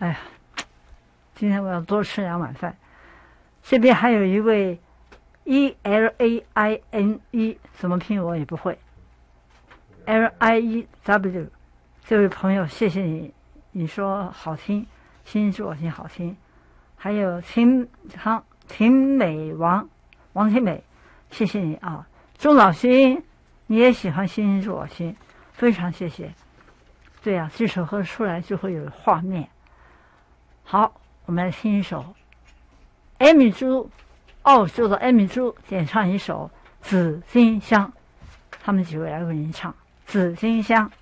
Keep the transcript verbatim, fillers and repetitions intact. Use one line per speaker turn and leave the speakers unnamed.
哎呀，今天我要多吃两碗饭。这边还有一位 E L A I N E， 怎么拼我也不会。L I E W， 这位朋友，谢谢你，你说好听，星星助我心好听。还有秦唐秦美王王秦美，谢谢你啊。钟老勋，你也喜欢星星助我心，非常谢谢。对呀、啊，这首歌出来就会有画面。好，我们来听一首艾米珠，澳洲的艾米珠演唱一首《紫金香》，他们几位来为您唱《紫金香》。